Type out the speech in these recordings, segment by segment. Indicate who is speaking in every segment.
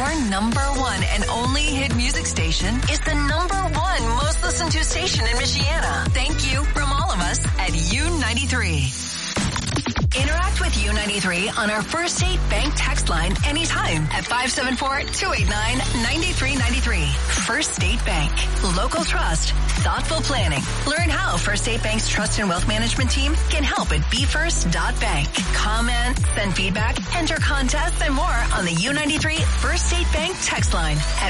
Speaker 1: Your number one and only hit music station is the number one most listened to station in Michiana. Thank you from all of us at U93. Interact with U93 on our First State Bank text line anytime at 574-289-9393. First State Bank. Local trust. Thoughtful planning. Learn how First State Bank's trust and wealth management team can help at BeFirst.bank. Comment, send feedback, enter contests, and more on the U93 First State Bank text line at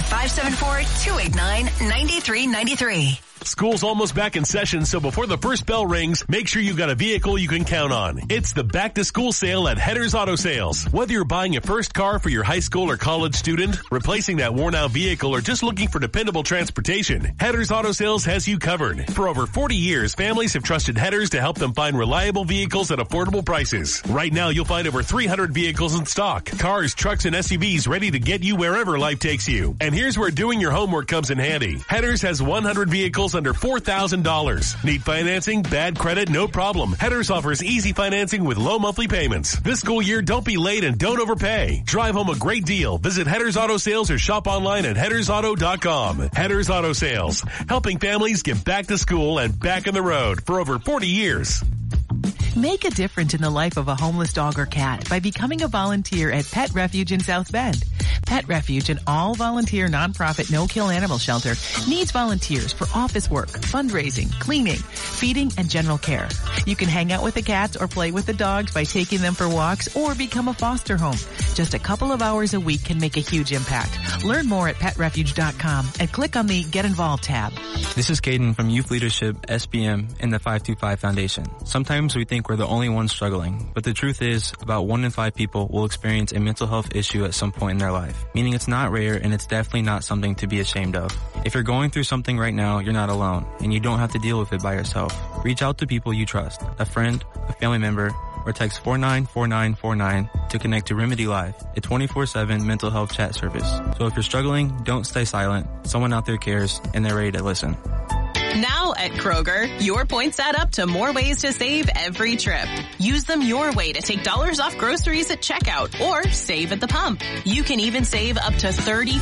Speaker 1: 574-289-9393.
Speaker 2: School's almost back in session, so before the first bell rings, make sure you've got a vehicle you can count on. It's the back to school sale at Hedder's Auto Sales. Whether you're buying your first car for your high school or college student, replacing that worn out vehicle, or just looking for dependable transportation, Hedder's Auto Sales has you covered. For over 40 years, families have trusted Hedder's to help them find reliable vehicles at affordable prices. Right now, you'll find over 300 vehicles in stock. Cars, trucks, and SUVs ready to get you wherever life takes you. And here's where doing your homework comes in handy. Hedder's has 100 vehicles under $4,000. Need financing? Bad credit? No problem. Hedder's offers easy financing with low monthly payments. This school year, don't be late and don't overpay. Drive home a great deal. Visit Hedder's Auto Sales or shop online at heddersauto.com. Hedder's Auto Sales, helping families get back to school and back on the road for over 40 years.
Speaker 3: Make a difference in the life of a homeless dog or cat by becoming a volunteer at Pet Refuge in South Bend. Pet Refuge, an all-volunteer nonprofit no-kill animal shelter, needs volunteers for office work, fundraising, cleaning, feeding, and general care. You can hang out with the cats or play with the dogs by taking them for walks or become a foster home. Just a couple of hours a week can make a huge impact. Learn more at petrefuge.com and click on the Get Involved tab.
Speaker 4: This is Caden from Youth Leadership, SBM, and the 525 Foundation. Sometimes we think we're the only ones struggling, but the truth is about 1 in 5 people will experience a mental health issue at some point in their life, meaning it's not rare and it's definitely not something to be ashamed of. If you're going through something right now, you're not alone, and you don't have to deal with it by yourself. Reach out to people you trust, a friend, a family member, or text 494949 to connect to Remedy Live, a 24/7 mental health chat service. So if you're struggling, don't stay silent. Someone out there cares, and they're ready to listen.
Speaker 5: Now at Kroger, your points add up to more ways to save every trip. Use them your way to take dollars off groceries at checkout or save at the pump. You can even save up to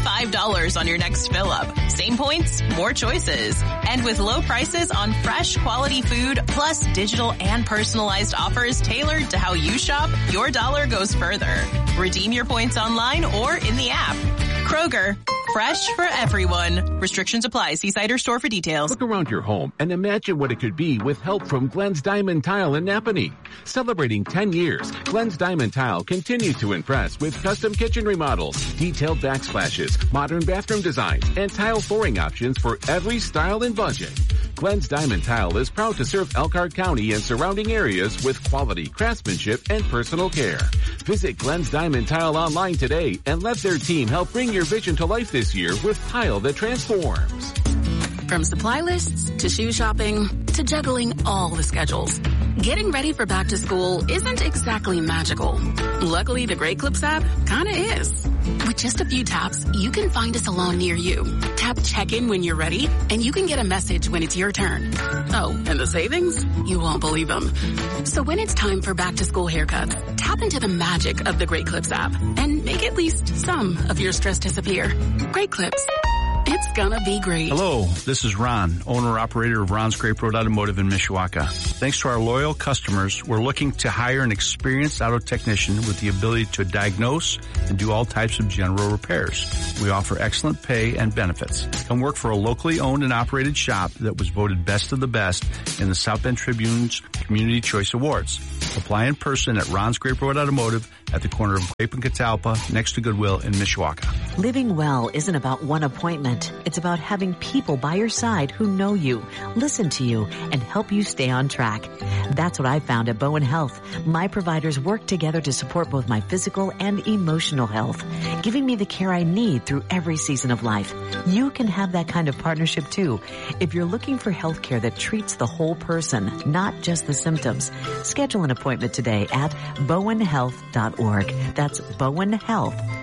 Speaker 5: $35 on your next fill up. Same points, more choices. And with low prices on fresh quality food, plus digital and personalized offers tailored to how you shop, your dollar goes further. Redeem your points online or in the app. Kroger, fresh for everyone. Restrictions apply. See site or store for details.
Speaker 6: Look around your home and imagine what it could be with help from Glenn's Diamond Tile in Napanee. Celebrating 10 years, Glenn's Diamond Tile continues to impress with custom kitchen remodels, detailed backsplashes, modern bathroom designs, and tile flooring options for every style and budget. Glenn's Diamond Tile is proud to serve Elkhart County and surrounding areas with quality craftsmanship and personal care. Visit Glenn's Diamond Tile online today and let their team help bring your vision to life this year with tile that transforms.
Speaker 7: From supply lists to shoe shopping to juggling all the schedules, getting ready for back to school isn't exactly magical. Luckily, the Great Clips app kinda is. With just a few taps, you can find a salon near you. Tap check-in when you're ready, and you can get a message when it's your turn. Oh, and the savings? You won't believe them. So when it's time for back-to-school haircuts, tap into the magic of the Great Clips app and make at least some of your stress disappear. Great Clips. It's gonna be great.
Speaker 8: Hello, this is Ron, owner-operator of Ron's Grape Road Automotive in Mishawaka. Thanks to our loyal customers, we're looking to hire an experienced auto technician with the ability to diagnose and do all types of general repairs. We offer excellent pay and benefits. Come work for a locally owned and operated shop that was voted best of the best in the South Bend Tribune's Community Choice Awards. Apply in person at Ron's Grape Road Automotive at the corner of Grape and Catalpa next to Goodwill in Mishawaka.
Speaker 9: Living well isn't about one appointment. It's about having people by your side who know you, listen to you, and help you stay on track. That's what I found at Bowen Health. My providers work together to support both my physical and emotional health, giving me the care I need through every season of life. You can have that kind of partnership too. If you're looking for health care that treats the whole person, not just the symptoms, schedule an appointment today at bowenhealth.org. That's bowenhealth.org.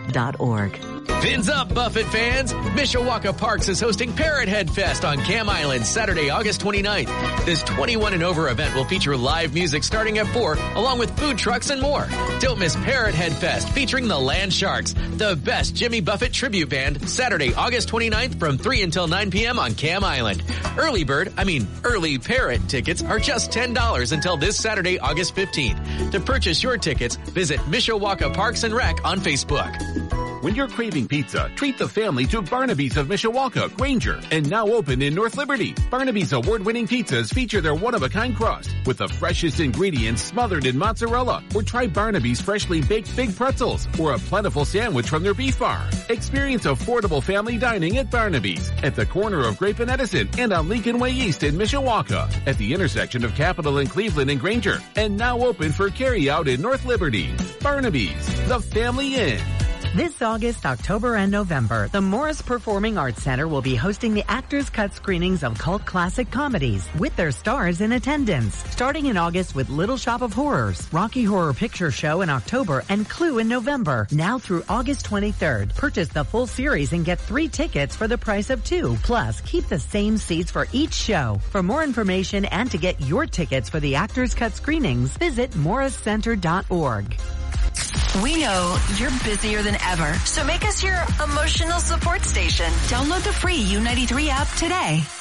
Speaker 9: parrotheadfest.org.
Speaker 10: Fins up, Buffett fans! Mishawaka Parks is hosting Parrot Head Fest on Cam Island Saturday, August 29th. This 21 and over event will feature live music starting at 4, along with food trucks and more. Don't miss Parrot Head Fest featuring the Land Sharks, the best Jimmy Buffett tribute band, Saturday, August 29th from 3 until 9 p.m. on Cam Island. Early Parrot tickets are just $10 until this Saturday, August 15th. To purchase your tickets, visit Mishawaka Parks and Rec on Facebook.
Speaker 6: When you're craving pizza, treat the family to Barnaby's of Mishawaka, Granger, and now open in North Liberty. Barnaby's award-winning pizzas feature their one-of-a-kind crust with the freshest ingredients smothered in mozzarella. Or try Barnaby's freshly baked big pretzels or a plentiful sandwich from their beef bar. Experience affordable family dining at Barnaby's at the corner of Grape and Edison and on Lincoln Way East in Mishawaka at the intersection of Capitol and Cleveland and Granger, and now open for carry-out in North Liberty. Barnaby's, the family inn.
Speaker 11: This August, October, and November, the Morris Performing Arts Center will be hosting the Actors Cut screenings of cult classic comedies with their stars in attendance. Starting in August with Little Shop of Horrors, Rocky Horror Picture Show in October, and Clue in November. Now through August 23rd. Purchase the full series and get 3 tickets for the price of 2. Plus, keep the same seats for each show. For more information and to get your tickets for the Actors Cut screenings, visit morriscenter.org.
Speaker 1: We know you're busier than ever, so make us your emotional support station. Download the free U93 app today.